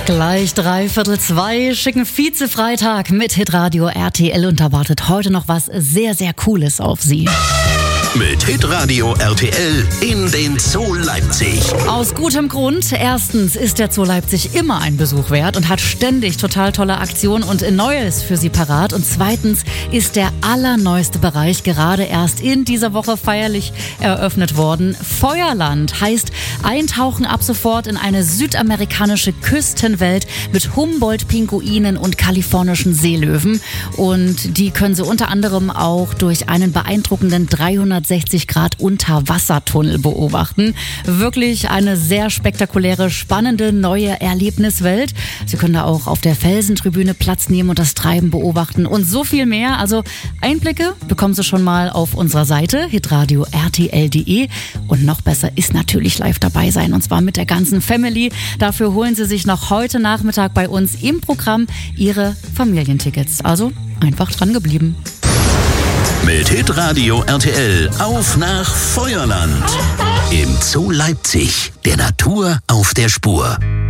Gleich 2:03, schicken Vize-Freitag mit Hitradio RTL und da wartet heute noch was sehr, sehr Cooles auf Sie. Mit Hitradio RTL in den Zoo Leipzig. Aus gutem Grund. Erstens ist der Zoo Leipzig immer ein Besuch wert und hat ständig total tolle Aktionen und Neues für Sie parat. Und zweitens ist der allerneueste Bereich gerade erst in dieser Woche feierlich eröffnet worden. Feuerland heißt Eintauchen ab sofort in eine südamerikanische Küstenwelt mit Humboldt-Pinguinen und kalifornischen Seelöwen. Und die können Sie unter anderem auch durch einen beeindruckenden 360-Grad-Unterwassertunnel beobachten. Wirklich eine sehr spektakuläre, spannende, neue Erlebniswelt. Sie können da auch auf der Felsentribüne Platz nehmen und das Treiben beobachten und so viel mehr. Also Einblicke bekommen Sie schon mal auf unserer Seite hitradio rtl.de und noch besser ist natürlich live dabei sein und zwar mit der ganzen Family. Dafür holen Sie sich noch heute Nachmittag bei uns im Programm Ihre Familientickets. Also einfach dran geblieben. Mit Hitradio RTL auf nach Feuerland. Im Zoo Leipzig, der Natur auf der Spur.